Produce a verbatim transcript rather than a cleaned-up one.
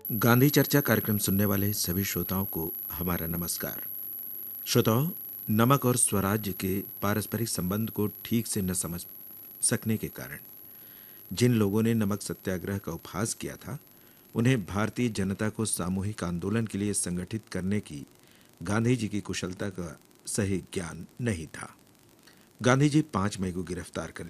गांधी चर्चा कार्यक्रम सुनने वाले सभी श्रोताओं को हमारा नमस्कार। श्रोताओं, नमक और स्वराज्य के पारस्परिक संबंध को ठीक से न समझ सकने के कारण जिन लोगों ने नमक सत्याग्रह का उपहास किया था, उन्हें भारतीय जनता को सामूहिक आंदोलन के लिए संगठित करने की गांधी जी की कुशलता का सही ज्ञान नहीं था। गांधी जी पांच मई को गिरफ्तार कर